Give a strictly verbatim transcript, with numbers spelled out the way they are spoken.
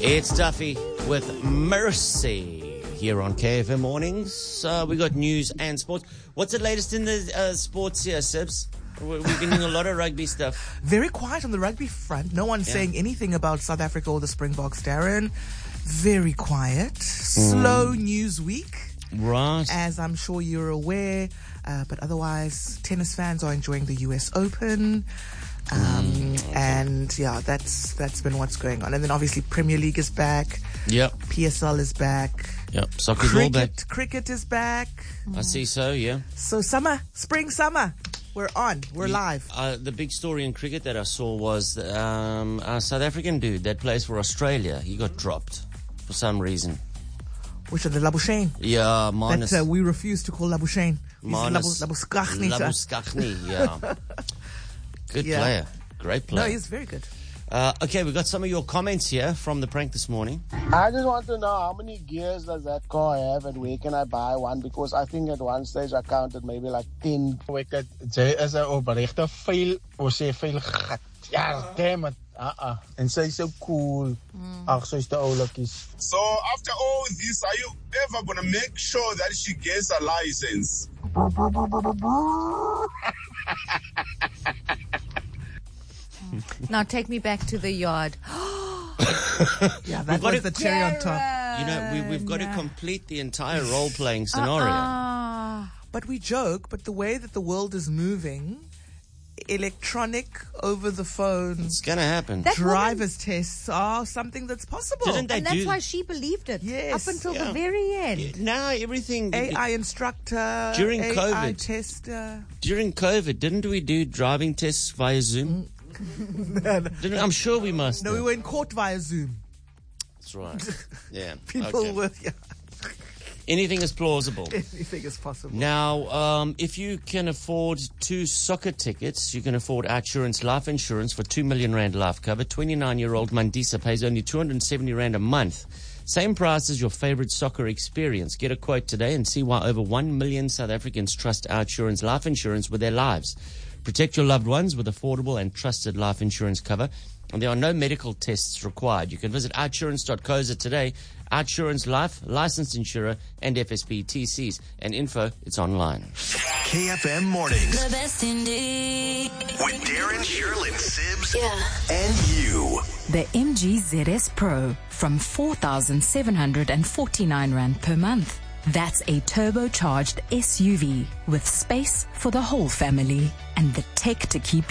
It's Duffy with Mercy here on K F M Mornings. Uh, we got news and sports. What's the latest in the uh, sports here, Sibs? We're getting a lot of rugby stuff. Very quiet on the rugby front. No one's yeah. saying anything about South Africa or the Springboks, Darren. Very quiet. Slow mm. news week. Right. As I'm sure you're aware. Uh, but otherwise, tennis fans are enjoying the U S Open. Um, mm, okay. And yeah, that's that's been what's going on. And then obviously Premier League is back. Yep. P S L is back. Yep. Soccer's cricket, all back. Cricket is back. I see so, yeah. So summer, spring, summer. We're on. We're you, live. Uh, the big story in cricket that I saw was um, a South African dude that plays for Australia. He got dropped for some reason. Which are the Labuschagne? Yeah, minus. That uh, we refuse to call Labuschagne. Minus. Labuschagne. Labuschagne, yeah. Good yeah. player. Great player. No, he's very good. Uh, okay, we've got some of your comments here from the prank this morning. I just want to know how many gears does that car have and where can I buy one? Because I think at one stage I counted maybe like ten. Ek het jy is 'n opregte vuil of sê vuil gat. Ja, damn it. Uh-uh. And say so cool. Mm. Ag, so is the oulikies. So after all this, are you ever gonna make sure that she gets a license? Now take me back to the yard. Yeah, that was the cherry on top. You know, we, we've got to complete the entire role-playing scenario. Uh-uh. But we joke, but the way that the world is moving, electronic, over the phone, it's going to happen. That driver's woman, tests are something that's possible. Didn't they and that's do why she believed it. Yes. Up until yeah. the very end. Yeah, now everything... A I instructor, during A I COVID, tester. During COVID, didn't we do driving tests via Zoom? no, no. Didn't, I'm sure we must. No, have. we were in court via Zoom. That's right. Yeah. People okay. were... Yeah. Anything is plausible. Anything is possible. Now, um, if you can afford two soccer tickets, you can afford Outsurance Life Insurance for two million rand life cover. twenty-nine-year-old Mandisa pays only two hundred seventy rand a month. Same price as your favorite soccer experience. Get a quote today and see why over one million South Africans trust Outsurance Life Insurance with their lives. Protect your loved ones with affordable and trusted life insurance cover. And there are no medical tests required. You can visit outsurance dot co za today. Outsurance Life, licensed insurer, and F S P T Cs. And info, it's online. K F M Mornings. The best indeed. With Darren, Sherlyn, Sibs, yeah. and you. The M G Z S Pro from four thousand seven hundred forty-nine rand per month. That's a turbocharged S U V with space for the whole family and the tech to keep